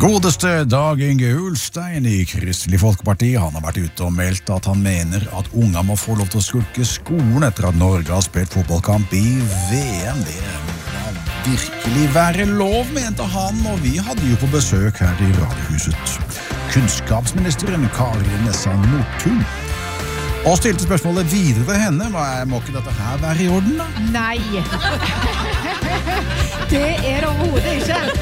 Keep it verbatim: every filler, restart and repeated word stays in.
Godeste Dag Inge Ulstein i Kristelig Folkeparti, han har vært ute og meldt at han mener at unger må få lov til å skulke skolen etter at Norge har spilt fotballkamp i V M. Det må virkelig være lov, mente han, og vi hadde jo på besøk her i Radiohuset kunnskapsministeren Kari Nessa Nordtun. Og stilte spørsmålet videre til henne. Må ikke dette her være i orden da? Nei. Det er det overhodet ikke.